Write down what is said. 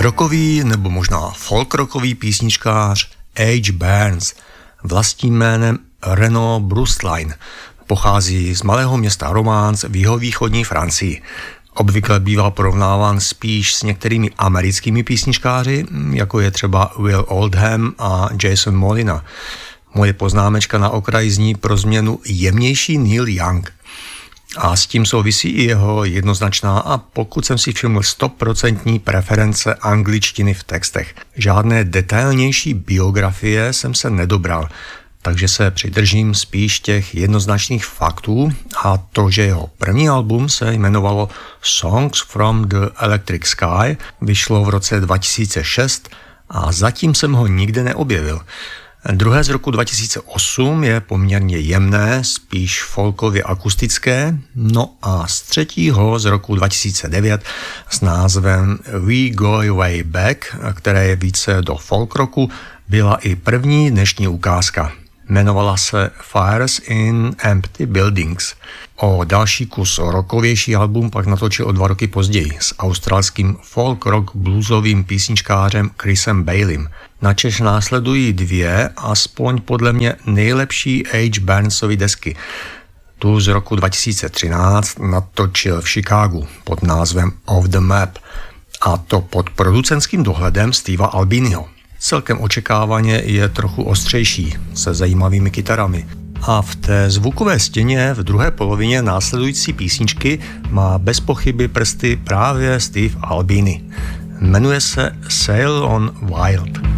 Rockový nebo možná folkrockový písničkář H. Barnes vlastním jménem Reno Brustlein pochází z malého města Romans v jihovýchodní Francii. Obvykle bývá porovnáván spíš s některými americkými písničkáři, jako je třeba Will Oldham a Jason Molina. Moje poznámečka na okraji zní pro změnu jemnější Neil Young. A s tím souvisí i jeho jednoznačná a pokud jsem si všiml 100% preference angličtiny v textech. Žádné detailnější biografie jsem se nedobral, takže se přidržím spíš těch jednoznačných faktů a to, že jeho první album se jmenovalo Songs from the Electric Sky, vyšlo v roce 2006 a zatím jsem ho nikde neobjevil. Druhé z roku 2008 je poměrně jemné, spíš folkově akustické, no a z třetího z roku 2009 s názvem We Go Way Back, které je více do folk rocku, byla i první dnešní ukázka. Jmenovala se Fires in Empty Buildings. O další kus rockovější album pak natočil o 2 roky později s australským folk rock bluesovým písničkářem Chrisem Baleym. Načež následují 2, aspoň podle mě nejlepší H. Barnesovy desky. Tu z roku 2013 natočil v Chicagu pod názvem Off the Map a to pod producentským dohledem Steva Albiniho. Celkem očekávaně je trochu ostřejší, se zajímavými kytarami. A v té zvukové stěně v druhé polovině následující písničky má bez pochyby prsty právě Steve Albini. Jmenuje se Sail on Wild.